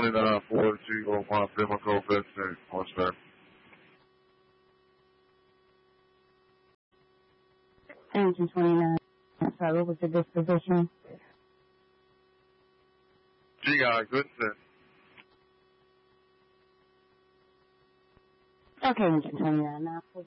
29 Ford Eagle, my Pimlico, Vincent, horseback. Engine 29. Sorry, what was the disposition? GI, Vincent. Okay, Engine 29. Now,